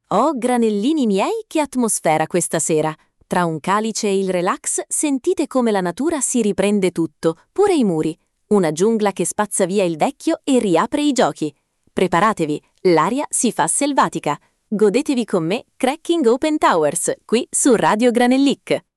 Oh, granellini miei, che atmosfera questa sera! Tra un calice e il relax sentite come la natura si riprende tutto, pure i muri. Una giungla che spazza via il vecchio e riapre i giochi. Preparatevi, l'aria si fa selvatica. Godetevi con me Cracking Open Towers, qui su Radio Granellic.